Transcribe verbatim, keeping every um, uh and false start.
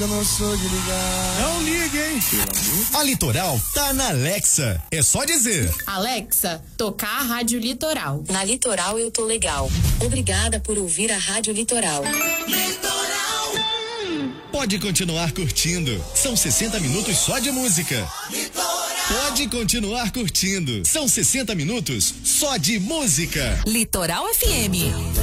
Eu não sou de ligar. Não ligue, hein? A Litoral tá na Alexa. É só dizer. Alexa, tocar a Rádio Litoral. Na Litoral eu tô legal. Obrigada por ouvir a Rádio Litoral. Litoral. Pode continuar curtindo. São sessenta minutos só de música. Litoral. Pode continuar curtindo. São sessenta minutos só de música. Litoral F M.